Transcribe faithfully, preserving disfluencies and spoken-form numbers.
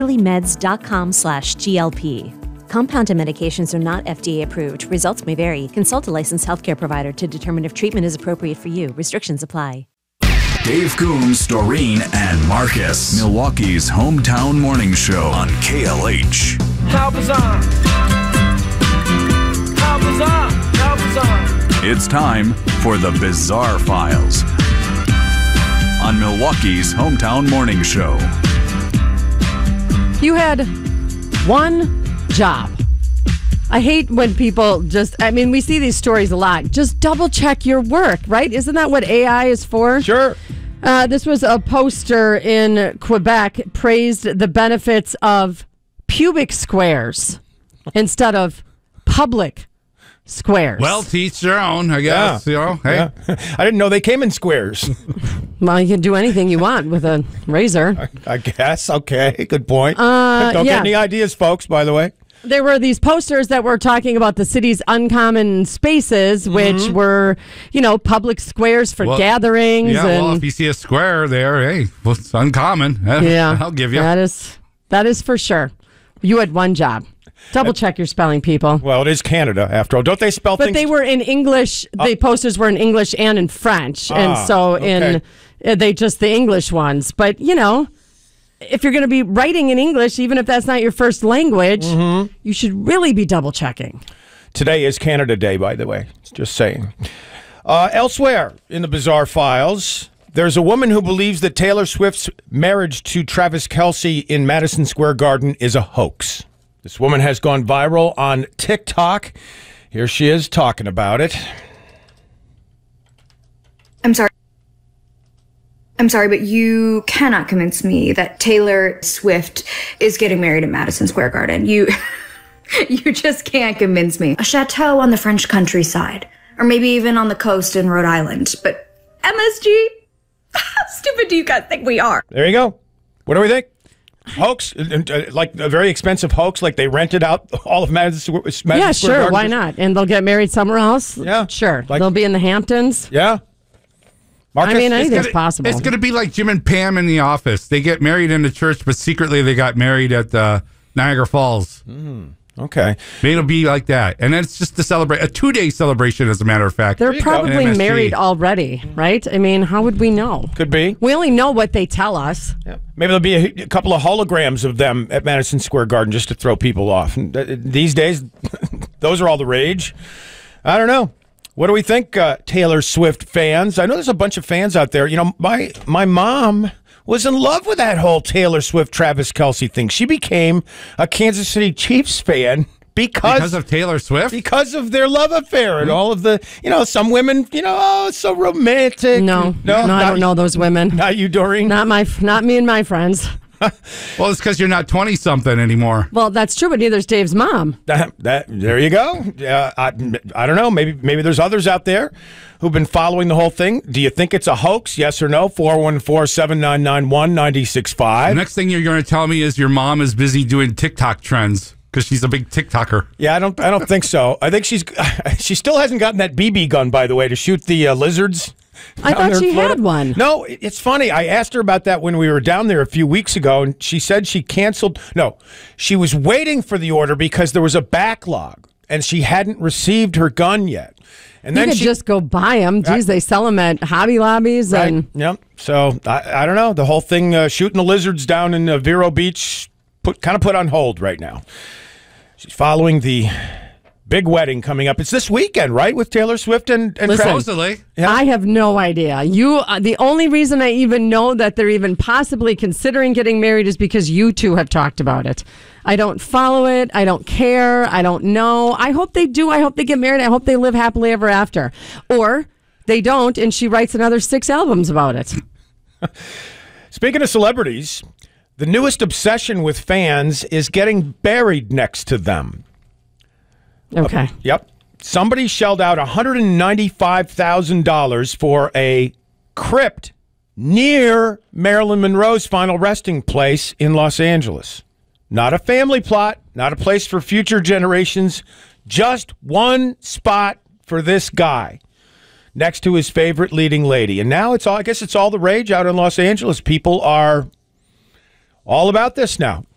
meds.com slash GLP. Compounded medications are not F D A approved. Results may vary. Consult a licensed healthcare provider to determine if treatment is appropriate for you. Restrictions apply. Dave Coombs, Doreen, and Marcus. Milwaukee's hometown morning show on K L H. How bizarre. How bizarre. How bizarre. It's time for the Bizarre Files on Milwaukee's hometown morning show. You had one job. I hate when people just, I mean, we see these stories a lot. Just double check your work, right? Isn't that what A I is for? Sure. Uh, this was a poster in Quebec praised the benefits of pubic squares instead of public squares. Well, to each their own, I guess. Yeah. You know, hey. Yeah. I didn't know they came in squares. Well, you can do anything you want with a razor. I guess. Okay. Good point. Uh, Don't yeah. get any ideas, folks, by the way. There were these posters that were talking about the city's uncommon spaces, which mm-hmm. were, you know, public squares for well, gatherings. Yeah, and, well, if you see a square there, hey, well, it's uncommon. Yeah, I'll give you. That is, that is for sure. You had one job. Double check your spelling, people. Well, it is Canada, after all. Don't they spell but things? But they were in English. Uh, the posters were in English and in French. Ah, and so okay. in uh, they just the English ones. But, you know, if you're going to be writing in English, even if that's not your first language, mm-hmm. you should really be double checking. Today is Canada Day, by the way. Just saying. Uh, elsewhere in the Bizarre Files, there's a woman who believes that Taylor Swift's marriage to Travis Kelce in Madison Square Garden is a hoax. This woman has gone viral on TikTok. Here she is talking about it. I'm sorry. I'm sorry, but you cannot convince me that Taylor Swift is getting married at Madison Square Garden. You you just can't convince me. A chateau on the French countryside, or maybe even on the coast in Rhode Island. But M S G? How stupid do you guys think we are? There you go. What do we think? Hoax? Like a very expensive hoax? Like they rented out all of Madison, Madison yeah, Square sure. Garden? Why not? And they'll get married somewhere else? Yeah. Sure. Like, they'll be in the Hamptons? Yeah. Marcus, I mean, anything's gonna, possible. It's going to be like Jim and Pam in The Office. They get married in the church, but secretly they got married at uh, Niagara Falls. Mm, okay. Maybe it'll be like that. And then it's just to celebrate, a two-day celebration, as a matter of fact. They're probably married already, right? I mean, how would we know? Could be. We only know what they tell us. Yeah. Maybe there'll be a, a couple of holograms of them at Madison Square Garden just to throw people off. And, uh, these days, those are all the rage. I don't know. What do we think, uh, Taylor Swift fans? I know there's a bunch of fans out there. You know, my my mom was in love with that whole Taylor Swift, Travis Kelce thing. She became a Kansas City Chiefs fan because, because of Taylor Swift? Because of their love affair and mm-hmm. all of the, you know, some women, you know, oh, it's so romantic. No, no, no I don't know those women. Not you, Doreen? Not my, not me and my friends. Well, it's because you're not twenty-something anymore. Well, that's true, but neither's Dave's mom. That, that there you go. Uh, I, I don't know. Maybe maybe there's others out there who've been following the whole thing. Do you think it's a hoax? Yes or no? four one four, seven nine nine, one nine six five. The next thing you're going to tell me is your mom is busy doing TikTok trends because she's a big TikToker. Yeah, I don't I don't think so. I think she's she still hasn't gotten that B B gun, by the way, to shoot the uh, lizards. I thought she had one. No, it's funny. I asked her about that when we were down there a few weeks ago, and she said she canceled. No, she was waiting for the order because there was a backlog, and she hadn't received her gun yet. And you then could she, just go buy them. Geez, they sell them at Hobby Lobbies. Right. And Yep. So, I, I don't know. The whole thing, uh, shooting the lizards down in uh, Vero Beach, put kind of put on hold right now. She's following the big wedding coming up. It's this weekend, right, with Taylor Swift and, and Listen, supposedly. Yeah. I have no idea. You, uh, the only reason I even know that they're even possibly considering getting married is because you two have talked about it. I don't follow it. I don't care. I don't know. I hope they do. I hope they get married. I hope they live happily ever after. Or they don't, and she writes another six albums about it. Speaking of celebrities, the newest obsession with fans is getting buried next to them. Okay. Uh, yep. Somebody shelled out one hundred ninety-five thousand dollars for a crypt near Marilyn Monroe's final resting place in Los Angeles. Not a family plot, not a place for future generations, just one spot for this guy next to his favorite leading lady. And now it's all, I guess it's all the rage out in Los Angeles. People are all about this now.